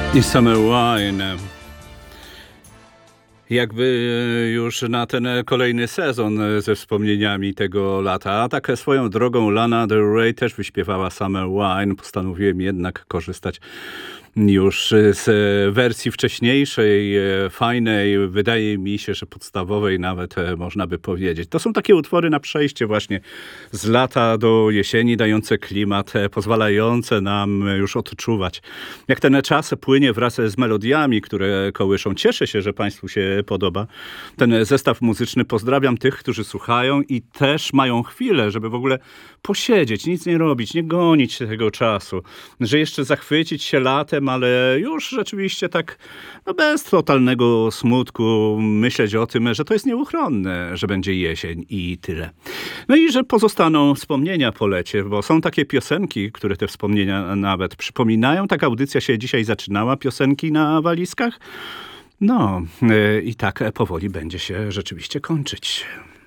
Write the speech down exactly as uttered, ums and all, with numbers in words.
I Summer Wine. Jakby już na ten kolejny sezon ze wspomnieniami tego lata. A tak swoją drogą Lana Del Rey też wyśpiewała Summer Wine. Postanowiłem jednak korzystać już z wersji wcześniejszej, fajnej, wydaje mi się, że podstawowej nawet można by powiedzieć. To są takie utwory na przejście właśnie z lata do jesieni, dające klimat, pozwalające nam już odczuwać, jak ten czas płynie wraz z melodiami, które kołyszą. Cieszę się, że Państwu się podoba ten zestaw muzyczny. Pozdrawiam tych, którzy słuchają i też mają chwilę, żeby w ogóle posiedzieć, nic nie robić, nie gonić tego czasu, że jeszcze zachwycić się latem, ale już rzeczywiście tak no bez totalnego smutku myśleć o tym, że to jest nieuchronne, że będzie jesień i tyle. No i że pozostaną wspomnienia po lecie, bo są takie piosenki, które te wspomnienia nawet przypominają. Tak audycja się dzisiaj zaczynała, piosenki na walizkach. No i tak powoli będzie się rzeczywiście kończyć.